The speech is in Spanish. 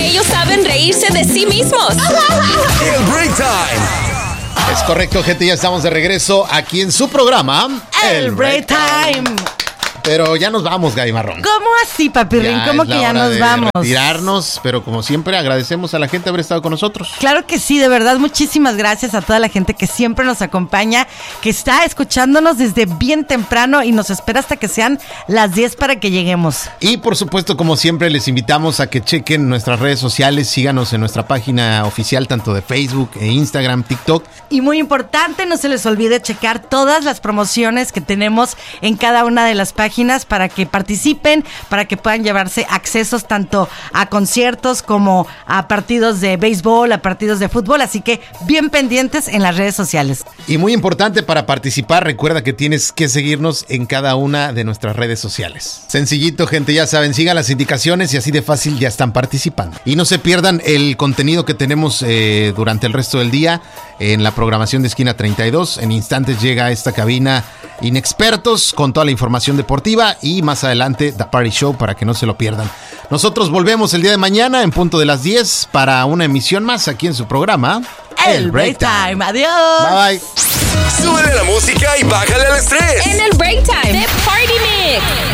Ellos saben reírse de sí mismos. El Break Time. Es correcto, gente, ya estamos de regreso aquí en su programa, El Break Time. Pero ya nos vamos, Gaby Marrón. ¿Cómo así, Papirrín? ¿Cómo que ya nos vamos? Retirarnos, pero como siempre agradecemos a la gente haber estado con nosotros. Claro que sí, de verdad, muchísimas gracias a toda la gente que siempre nos acompaña, que está escuchándonos desde bien temprano y nos espera hasta que sean las 10 para que lleguemos. Y por supuesto, como siempre, les invitamos a que chequen nuestras redes sociales, síganos en nuestra página oficial, tanto de Facebook, Instagram, TikTok. Y muy importante, no se les olvide checar todas las promociones que tenemos en cada una de las páginas para que participen, para que puedan llevarse accesos tanto a conciertos como a partidos de béisbol, a partidos de fútbol, así que bien pendientes en las redes sociales. Y muy importante, para participar, recuerda que tienes que seguirnos en cada una de nuestras redes sociales. Sencillito, gente, ya saben, sigan las indicaciones y así de fácil ya están participando. Y no se pierdan el contenido que tenemos durante el resto del día en la programación de Esquina 32. En instantes llega a esta cabina Inexpertos con toda la información deportiva y más adelante The Party Show para que no se lo pierdan. Nosotros volvemos el día de mañana en punto de las 10 para una emisión más aquí en su programa El Break Time. Adiós. Bye bye. Súbele la música y bájale el estrés. En el Break Time de Party Mix.